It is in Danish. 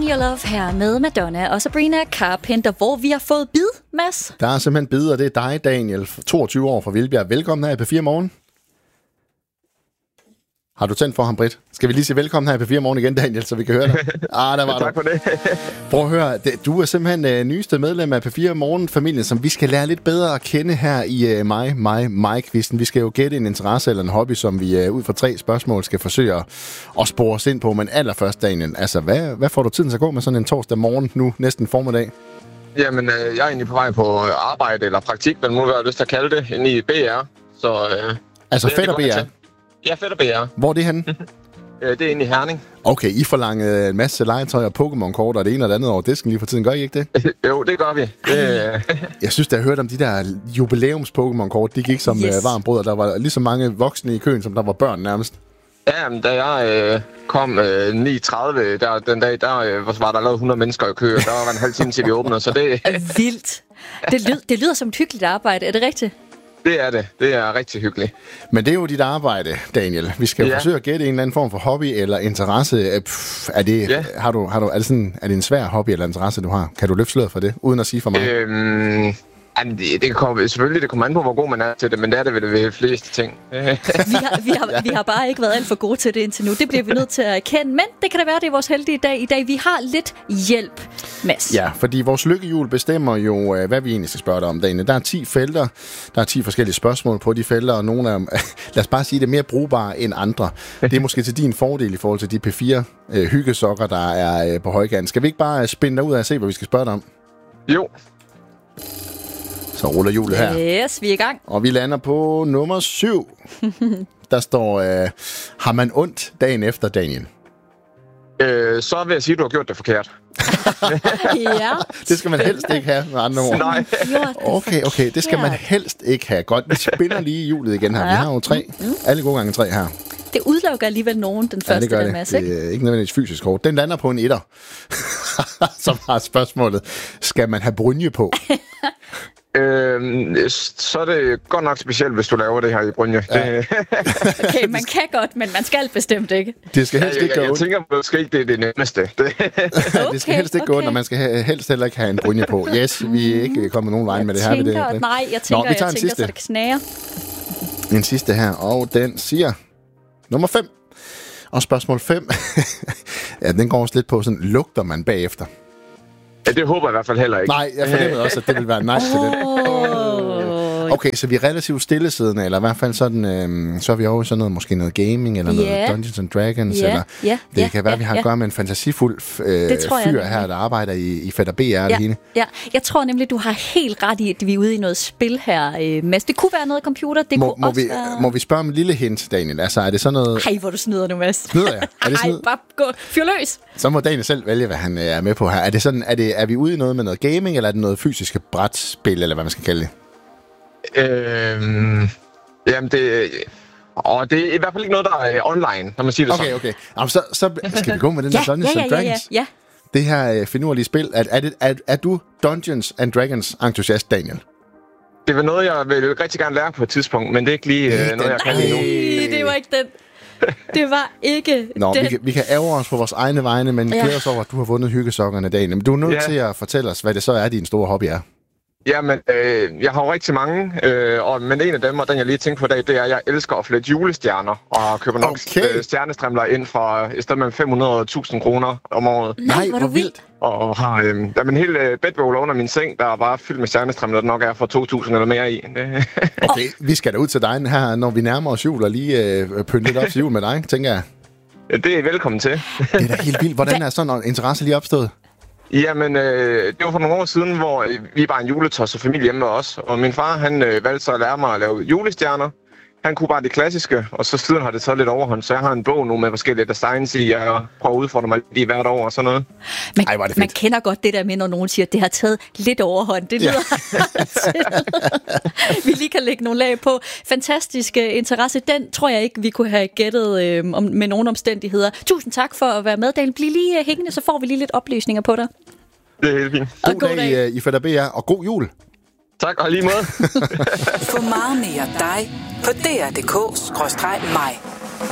Me Your Love her med Madonna og Sabrina Carpenter, hvor vi har fået bid, Mads. Der er simpelthen bid, og det er dig, Daniel, 22 år fra Vildbjerg. Velkommen her i P4 Morgen. Har du tændt for ham, Britt? Skal vi lige sige velkommen her i P4 Morgen igen, Daniel, så vi kan høre dig? Der var tak for det. Prøv at høre, du er simpelthen nyeste medlem af P4 Morgen-familien, som vi skal lære lidt bedre at kende her i mig-quizzen. Vi skal jo gætte en interesse eller en hobby, som vi ud fra 3 spørgsmål skal forsøge at spore os ind på. Men allerførst, Daniel, altså hvad får du tiden til at gå med sådan en torsdag morgen nu, næsten formiddag? Jamen, jeg er egentlig på vej på arbejde eller praktik, men nu har jeg lyst til at kalde det, inde i BR. Så, altså fedt og BR? Ja, fedt og BR. Hvor er det henne? Det er inde i Herning. Okay, I forlanger en masse legetøj og Pokémon-kort og det ene og det andet over disken lige for tiden. Gør I ikke det? Jo, det gør vi. Jeg synes, da jeg hørte om de der jubilæums-Pokémon-kort, de gik som varm brød, og der var lige så mange voksne i køen, som der var børn nærmest. Ja, men da jeg kom 9.30 den dag, der var der lavet 100 mennesker i kø, og der var en halv time til vi åbnede, så det... Vildt. Det lyder som et hyggeligt arbejde, er det rigtigt? Det er det. Det er rigtig hyggeligt. Men det er jo dit arbejde, Daniel. Vi skal jo forsøge at gætte en eller anden form for hobby eller interesse. Er det en svær hobby eller interesse, du har? Kan du løfte sløret for det, uden at sige for meget? Det kommer an på, hvor god man er til det, men det er det ved de fleste ting. vi har bare ikke været alt for gode til det indtil nu. Det bliver vi nødt til at erkende, men det kan da være, det er vores heldige dag i dag. Vi har lidt hjælp, Mads. Ja, fordi vores lykkehjul bestemmer jo, hvad vi egentlig skal spørge dig om, Daniel. Der er 10 felter, der er 10 forskellige spørgsmål på de felter, og nogle af dem, lad os bare sige, det er mere brugbare end andre. Det er måske til din fordel i forhold til de P4 hyggesokker, der er på højkant. Skal vi ikke bare spænde dig ud af at se, hvad vi skal spørge dig om? Jo. Så ruller hjulet her. Yes, vi er i gang. Og vi lander på nummer 7. Der står, har man ondt dagen efter, Daniel? Så vil jeg sige, at du har gjort det forkert. Ja. Det skal man helst ikke have, med andre ord. Nej. Okay, det skal man helst ikke have. Godt, vi spænder lige hjulet igen her. Vi har jo 3. Alle gode gange 3 her. Det udelukker alligevel nogen, den første, det gør der, Mads, ikke? Det er ikke nødvendigvis fysisk hårdt. Den lander på en 1'er. Som har spørgsmålet, skal man have brynje på? Så er det godt nok specielt, hvis du laver det her i brynje. Ja. Okay, man kan godt, men man skal bestemt ikke. Det skal helst ikke gå ondt. Jeg tænker måske ikke, det er det nemmeste. Det skal helst ikke gå ondt, og man skal helst heller ikke have en brynje på. Yes, vi er ikke kommet nogen vej med det her. Jeg tænker, så det knager. En sidste her, og den siger nummer 5. Og spørgsmål 5, ja, den går også lidt på sådan, lugter man bagefter? Ja, det håber jeg i hvert fald heller ikke. Nej, jeg fornemmede også, at det ville være nice til den. Okay, så vi er relativt stillesiddende, eller i hvert fald sådan, så er vi over i sådan noget, måske noget gaming, eller noget Dungeons and Dragons, eller det kan være, vi har at gøre med en fantasifuld fyr her, der arbejder i Fætter BR. Ja, jeg tror nemlig, du har helt ret i, at vi er ude i noget spil her, Mads. Det kunne være noget computer, det kunne også være... Må vi spørge om en lille hint, Daniel? Altså, er det sådan noget... Ej, hvor du snyder nu, Mads. Snyder jeg? Er det ej, bare gå, fyr løs! Så må Daniel selv vælge, hvad han er med på her. Er det sådan, er vi ude i noget med noget gaming, eller er det noget fysiske brætspil, eller hvad man skal kalde det? Jamen det er i hvert fald ikke noget, der er online, når man siger det sådan. Okay. Jamen, så skal vi gå med den der Dungeons and Dragons. Ja. Det her finurlige spil. Er du Dungeons and Dragons entusiast, Daniel? Det var noget, jeg vil rigtig gerne lære på et tidspunkt, men det er ikke lige noget, jeg kan lige nu. Det var ikke den. Det var ikke det. Vi kan ærge os på vores egne vegne, men glæder os over, at du har vundet hyggesokkerne, Daniel. Men du er nødt til at fortælle os, hvad det så er, din store hobby er. Jamen, jeg har jo rigtig mange, men en af dem, og den jeg lige tænkte på i dag, det er, at jeg elsker at flette julestjerner, og køber nok stjernestrimler ind fra et sted med 500.000 kroner om året. Nej, hvor vildt. Og har en hel bedroll under min seng, der er bare fyldt med stjernestrimler, der nok er for 2.000 eller mere i. Okay, vi skal da ud til dig her, når vi nærmer os jul, og lige pynte lidt op til jul med dig, tænker jeg. Ja, det er velkommen til. Det er da helt vildt. Hvordan er sådan en interesse lige opstået? Jamen, det var for nogle år siden, hvor vi var en juletosset familie hjemme med os. Og min far, han valgte så at lære mig at lave julestjerner. Han kunne bare det klassiske, og så siden har det taget lidt overhånd. Så jeg har en bog nu med forskellige designs i, og prøver at udfordre mig lige hvert år og sådan noget. Man kender godt det der med, når nogen siger, at det har taget lidt overhånd. Det lyder vi lige kan lægge nogle lag på. Fantastisk interesse. Den tror jeg ikke, vi kunne have gættet med nogen omstændigheder. Tusind tak for at være med, Daniel. Bliv lige hængende, så får vi lige lidt oplysninger på dig. Det er helt fint. God dag i Fætter BR, og god jul. Tak, og lige måde. Få meget mere dig på dr.dk/mig.